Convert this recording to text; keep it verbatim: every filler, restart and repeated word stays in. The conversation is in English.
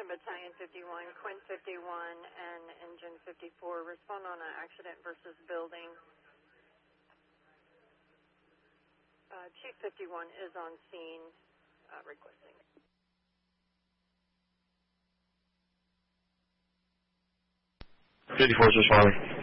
Action Battalion fifty-one, Quinn fifty-one, and Engine fifty-four. Respond on an accident versus building. Uh, Chief fifty-one is on scene uh, requesting. fifty-four is responding.